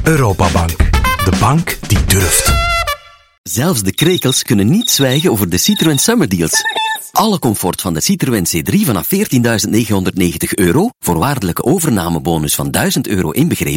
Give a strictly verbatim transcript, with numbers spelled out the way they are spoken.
Europabank. De bank die durft. Zelfs de krekels kunnen niet zwijgen over de Citroën Summer Deals. Alle comfort van de Citroën C drie vanaf veertienduizend negenhonderdnegentig euro, voorwaardelijke overnamebonus van duizend euro inbegrepen,